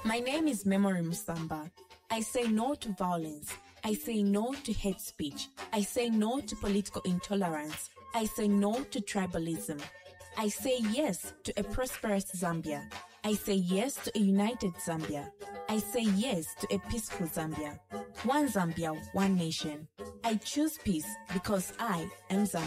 My name is Memory Musamba. I say no to violence. I say no to hate speech. I say no to political intolerance. I say no to tribalism. I say yes to a prosperous Zambia. I say yes to a united Zambia. I say yes to a peaceful Zambia. One Zambia, one nation. I choose peace because I am Zambia.